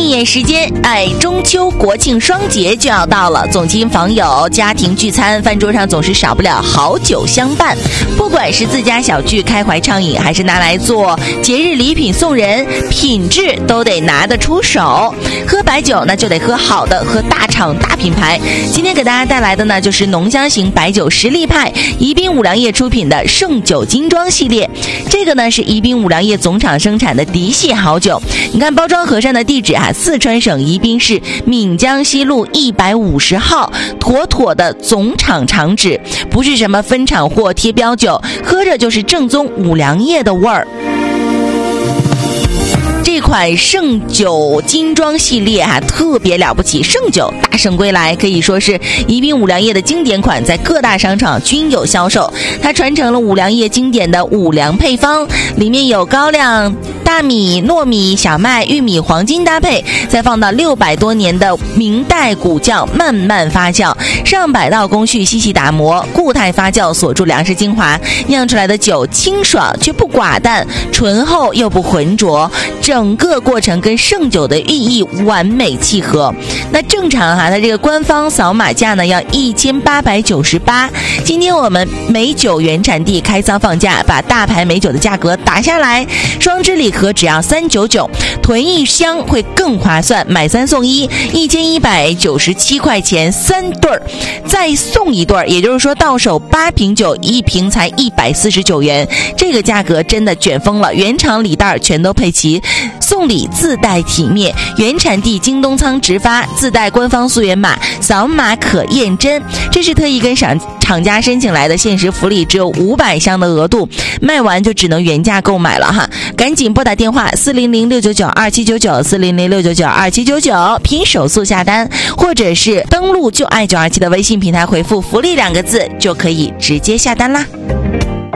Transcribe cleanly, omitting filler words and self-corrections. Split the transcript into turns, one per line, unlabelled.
一眼时间，中秋国庆双节就要到了，总亲访友、家庭聚餐，饭桌上总是少不了好酒相伴。不管是自家小聚开怀畅饮，还是拿来做节日礼品送人，品质都得拿得出手。喝白酒那就得喝好的，喝大厂大品牌。今天给大家带来的呢，就是浓香型白酒实力派宜宾五粮液出品的盛酒精装系列。这个呢是宜宾五粮液总厂生产的嫡系好酒。你看包装盒上的地址四川省宜宾市闽江西路150号，妥妥的总厂厂址，不是什么分厂货贴标酒，喝着就是正宗五粮液的味儿。这款盛酒精装系列特别了不起，盛酒大圣归来，可以说是宜宾五粮液的经典款，在各大商场均有销售。它传承了五粮液经典的五粮配方，里面有高粱、大米、糯米、小麦、玉米、黄金搭配，再放到600多年的明代古窖慢慢发酵，上百道工序细细打磨，固态发酵锁住粮食精华，酿出来的酒清爽却不寡淡，醇厚又不浑浊，整个过程跟盛酒的寓意完美契合。那正常它这个官方扫码价呢要1898，今天我们美酒原产地开仓放价，把大牌美酒的价格打下来，双支礼盒只要399，囤一箱会更划算，买3送1，1197块钱3对儿，再送一对儿，也就是说到手8瓶酒，1瓶才149元，这个价格真的卷疯了，原厂礼袋全都配齐，送礼自带体面，原产地京东仓直发，自带官方溯源码，扫码可验真。这是特意跟厂家申请来的限时福利，只有500箱的额度，卖完就只能原价购买了赶紧拨打电话400-699-2799，400-699-2799，拼手速下单，或者是登录就爱927的微信平台回复福利2个字，就可以直接下单啦。